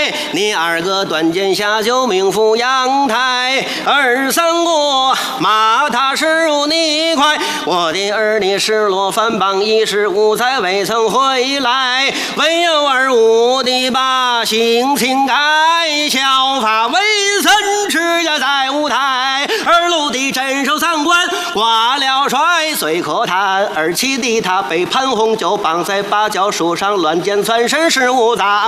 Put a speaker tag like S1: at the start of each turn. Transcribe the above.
S1: 你二哥断剑下酒，名副阳台。二三过，骂他势如泥块。我的儿你失落反邦，一时无才未曾回来。唯有儿武的把性情改，效法为僧持家在舞台。二路的镇守三关，挂了帅，虽可叹。二七的他被潘洪就绑在芭蕉树上，乱箭穿身是无脏。